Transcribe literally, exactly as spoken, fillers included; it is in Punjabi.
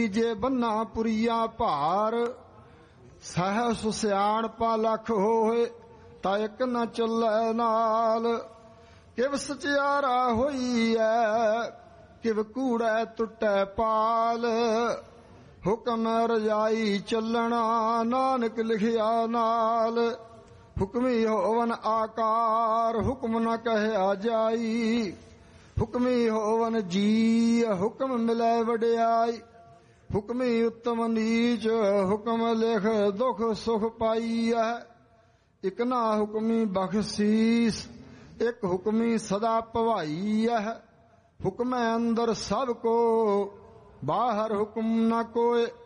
ਜੇ ਬੰਨਾ ਪੁਰੀਆ ਭਾਰ, ਸਹਿਸ ਸਿਆਣਪਾ ਲੱਖ ਹੋਏ ਤਾਂ ਇੱਕ ਨਾ ਚੱਲੈ ਨਾਲ। ਕਿਵ ਸਚਿਆਰਾ ਹੋਈ ਐ ਕਿਵ ਕੂੜੈ ਟੁੱਟੈ ਪਾਲ, ਹੁਕਮ ਰਜਾਈ ਚੱਲਣਾ ਨਾਨਕ ਲਿਖਿਆ ਨਾਲ। ਹੁਕਮੀ ਹੋਵਨ ਆਕਾਰ ਹੁਕਮ ਨ ਕਹਿਆ ਜਾਈ, ਹੁਕਮੀ ਹੋਵਨ ਜੀ ਹੁਕਮ ਮਿਲੈ ਵਡਿਆਈ। ਹੁਕਮੀ ਉੱਤਮ ਨੀਚ ਹੁਕਮ ਲਿਖ ਦੁਖ ਸੁਖ ਪਾਈਐ, ਇਕ ਨਾ ਹੁਕਮੀ ਬਖਸ਼ੀਸ ਇੱਕ ਹੁਕਮੀ ਸਦਾ ਭਵਾਈਐ। ਹੁਕਮੈ ਅੰਦਰ ਸਭ ਕੋ ਬਾਹਰ ਹੁਕਮ ਨ ਕੋਏ,